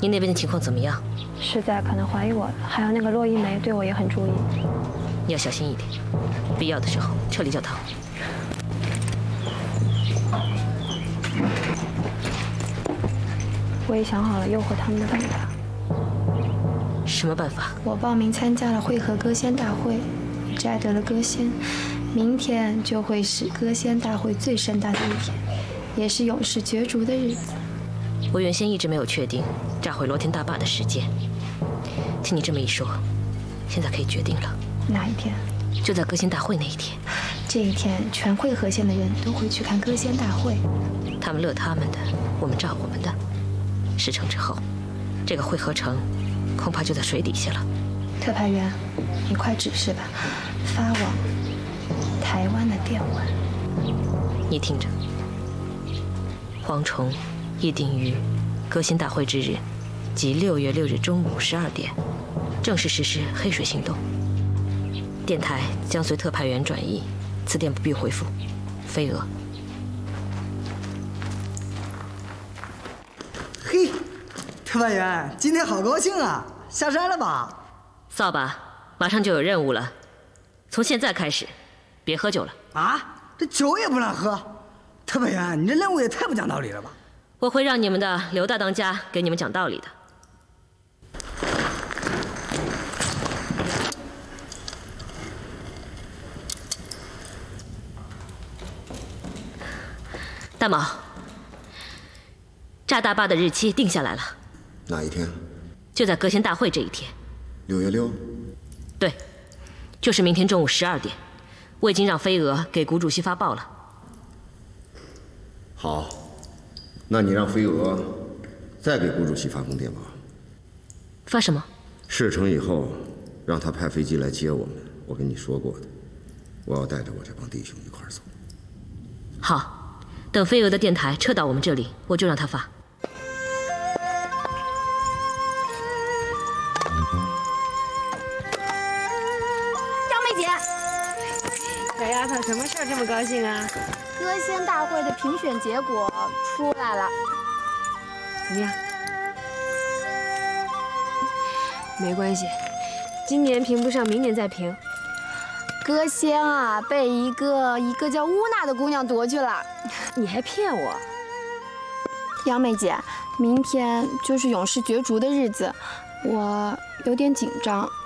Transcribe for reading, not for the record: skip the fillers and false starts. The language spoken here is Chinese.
你那边的情况怎么样？ 实在可能怀疑我了，还有那个洛一梅对我也很注意。 你要小心一点，必要的时候撤离教堂。 我也想好了诱惑他们的办法。 什么办法？ 我报名参加了会合歌仙大会，摘得了歌仙。明天就会是歌仙大会最盛大的一天，也是勇士角逐的日子。 我原先一直没有确定炸毁罗天大坝的时间，听你这么一说，现在可以决定了。 哪一天？ 就在歌仙大会那一天。 这一天，全会合县的人都会去看歌仙大会。 他们乐他们的，我们炸我们的。事成之后，这个会合城恐怕就在水底下了。 特派员，你快指示吧，发往台湾的电文。 你听着，蝗虫议定于歌仙大会之日，即6月6日中午12点，正式实施黑水行动。电台将随特派员转译，此电不必回复。飞蛾。 嘿，特派员，今天好高兴啊！下山了吧？ 扫把，马上就有任务了。从现在开始，别喝酒了。 啊，这酒也不让喝？特派员，你这任务也太不讲道理了吧？ 我会让你们的刘大当家给你们讲道理的。大毛，炸大坝的日期定下来了。 哪一天？ 就在歌仙大会这一天。 6月6。 对，就是明天中午12点。我已经让飞蛾给谷主席发报了。 好，那你让飞蛾再给谷主席发封电报。 发什么？ 事成以后，让他派飞机来接我们。我跟你说过的，我要带着我这帮弟兄一块儿走。 好。等飞蛾的电台撤到我们这里，我就让他发。 张梅姐， 小丫头，什么事儿这么高兴啊？ 歌仙大会的评选结果出来了， 怎么样？没关系，今年评不上，明年再评。 歌仙啊，被一个叫乌娜的姑娘夺去了。 你还骗我？ 杨梅姐，明天就是勇士角逐的日子，我有点紧张。